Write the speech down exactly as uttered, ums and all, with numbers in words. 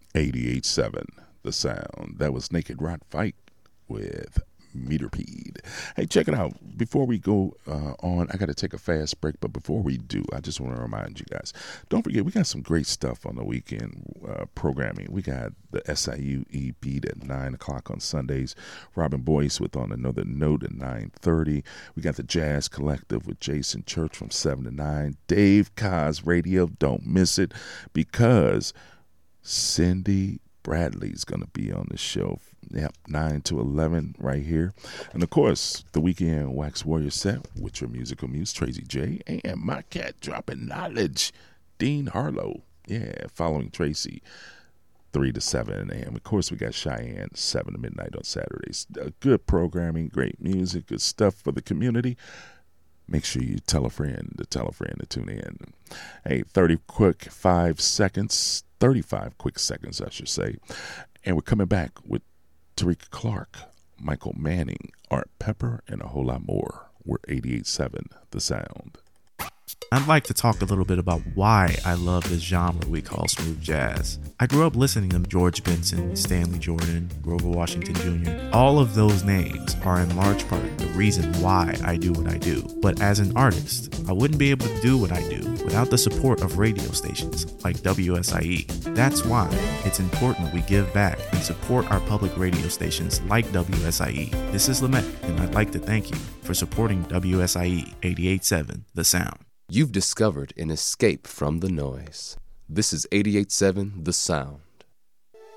eighty-eight seven, The Sound. That was Naked Rock Fight with Meterpede. Hey, check it out. Before we go uh, on, I got to take a fast break, but before we do, I just want to remind you guys, don't forget, we got some great stuff on the weekend uh, programming. We got the S I U E beat at nine o'clock on Sundays, Robin Boyce with On Another Note at nine thirty. We got the Jazz Collective with Jason Church from seven to nine. Dave Kaz Radio, don't miss it, because Cindy Bradley's going to be on the show. Yep, nine to eleven right here. And of course, the weekend Wax Warrior set with your musical muse, Tracy J. And my cat dropping knowledge, Dean Harlow. Yeah, following Tracy, three to seven a.m. Of course, we got Cheyenne, seven to midnight on Saturdays. Uh, good programming, great music, good stuff for the community. Make sure you tell a friend to tell a friend to tune in. Hey, thirty quick five seconds, thirty-five quick seconds, I should say. And we're coming back with Tariq Clark, Michael Manning, Art Pepper, and a whole lot more. We're eighty-eight seven, The Sound. I'd like to talk a little bit about why I love this genre we call smooth jazz. I grew up listening to George Benson, Stanley Jordan, Grover Washington Junior All of those names are in large part the reason why I do what I do. But as an artist, I wouldn't be able to do what I do without the support of radio stations like W S I E. That's why it's important we give back and support our public radio stations like W S I E. This is Lamette, and I'd like to thank you for supporting W S I E eighty-eight seven, The Sound. You've discovered an escape from the noise. This is eighty-eight seven The Sound.